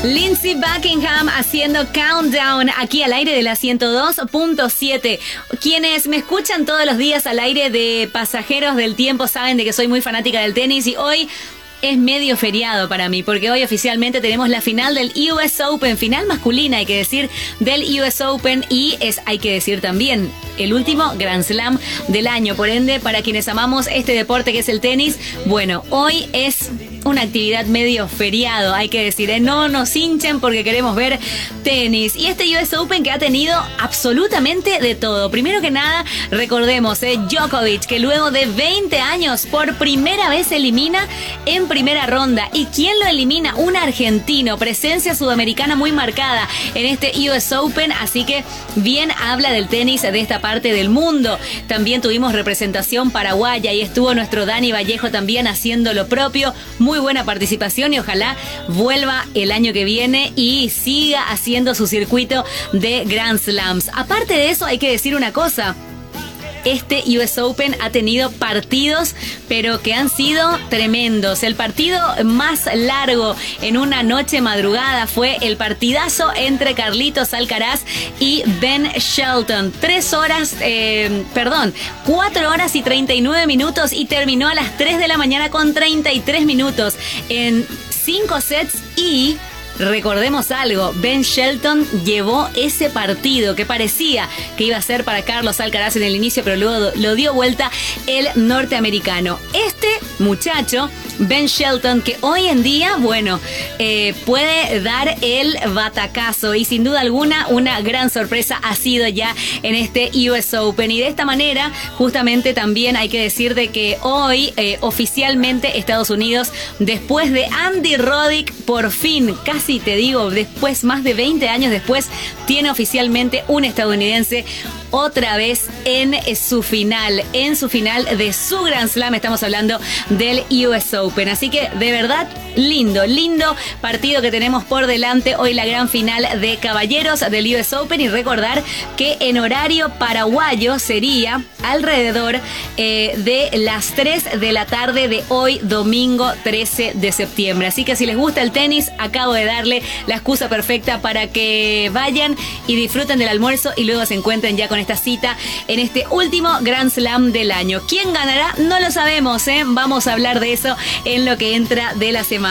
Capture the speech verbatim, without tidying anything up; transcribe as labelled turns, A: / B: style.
A: Lindsey Buckingham haciendo Countdown aquí al aire de la ciento dos punto siete. Quienes me escuchan todos los días al aire de Pasajeros del Tiempo saben de que soy muy fanática del tenis y hoy es medio feriado para mí, porque hoy oficialmente tenemos la final del U S Open, final masculina, hay que decir, del U S Open, y es, hay que decir también, el último Grand Slam del año. Por ende, para quienes amamos este deporte que es el tenis, bueno, hoy es una actividad medio feriado, hay que decir, ¿eh? No nos hinchen porque queremos ver tenis. Y este U S Open que ha tenido absolutamente de todo. Primero que nada, recordemos, ¿eh? Djokovic, que luego de veinte años por primera vez elimina en primera ronda. ¿Y quién lo elimina? Un argentino, presencia sudamericana muy marcada en este U S Open, así que bien habla del tenis de esta parte del mundo. También tuvimos representación paraguaya y estuvo nuestro Dani Vallejo también haciendo lo propio. Muy buena participación y ojalá vuelva el año que viene y siga haciendo su circuito de Grand Slams. Aparte de eso, hay que decir una cosa. Este U S Open ha tenido partidos, pero que han sido tremendos. El partido más largo en una noche madrugada fue el partidazo entre Carlitos Alcaraz y Ben Shelton. Tres horas, eh, perdón, cuatro horas y treinta y nueve minutos y terminó a las tres de la mañana con treinta y tres minutos en cinco sets y... recordemos algo, Ben Shelton llevó ese partido que parecía que iba a ser para Carlos Alcaraz en el inicio, pero luego lo dio vuelta el norteamericano. Este muchacho, Ben Shelton, que hoy en día, bueno, eh, puede dar el batacazo y sin duda alguna una gran sorpresa ha sido ya en este U S Open. Y de esta manera, justamente también hay que decir de que hoy eh, oficialmente Estados Unidos, después de Andy Roddick, por fin, casi te digo, después, más de veinte años después, tiene oficialmente un estadounidense otra vez en su final, en su final de su Grand Slam. Estamos hablando del U S Open. Así que, de verdad, lindo, lindo partido que tenemos por delante. Hoy la gran final de caballeros del U S Open. Y recordar que en horario paraguayo sería alrededor eh, de las tres de la tarde de hoy, domingo trece de septiembre. Así que si les gusta el tenis, acabo de darle la excusa perfecta para que vayan y disfruten del almuerzo y luego se encuentren ya con esta cita en este último Grand Slam del año. ¿Quién ganará? No lo sabemos, ¿eh? Vamos a hablar de eso en lo que entra de la semana.